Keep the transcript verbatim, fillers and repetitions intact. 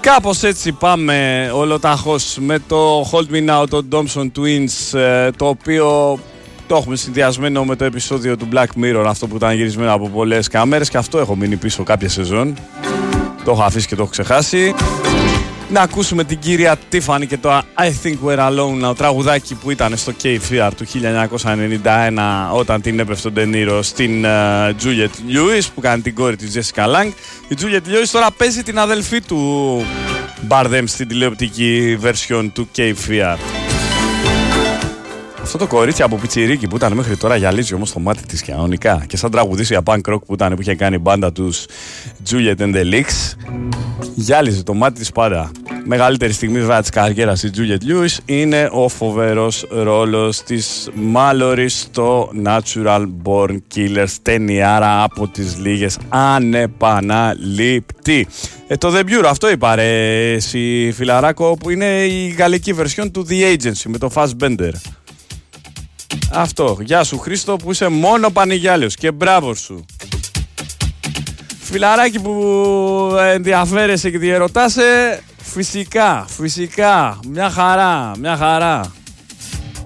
Κάπως έτσι πάμε ολοταχώς με το Hold Me Now των Thompson Twins, το οποίο το έχουμε συνδυασμένο με το επεισόδιο του Black Mirror, αυτό που ήταν γυρισμένο από πολλές κάμερες, και αυτό έχω μείνει πίσω κάποια σεζόν. Το έχω αφήσει και το έχω ξεχάσει. Να ακούσουμε την κυρία Tiffany και το I Think We're Alone, το τραγουδάκι που ήταν στο Cape Fear του χίλια εννιακόσια ενενήντα ένα όταν την έπεφτε τον De Niro στην uh, Juliette Lewis, που κάνει την κόρη της Jessica Lange. Η Juliette Lewis τώρα παίζει την αδελφή του Bardem στην τηλεοπτική version του Cape Fear. Αυτό το κορίτσι από πιτσιρίκι που ήταν μέχρι τώρα γυαλίζει όμως το μάτι της κανονικά, και σαν τραγουδίστρια punk rock που ήταν, που είχε κάνει μπάντα τους Juliet and the Licks, γυάλιζε το μάτι της πάντα. Μεγαλύτερη στιγμή βέβαια της καριέρας η Juliette Lewis είναι ο φοβερός ρόλος της Mallory στο Natural Born Killers, ταινιάρα από τις λίγες ανεπαναλήπτη. Ε, το The Bureau, αυτό είπα ρε εσύ φιλαράκο, που είναι η γαλλική version του The Agency με το Fassbender. Αυτό, γεια σου Χρήστο που είσαι μόνο πανηγιάλιος και μπράβο σου. Φιλαράκι που ενδιαφέρεσαι και διερωτάσαι, φυσικά, φυσικά, μια χαρά, μια χαρά.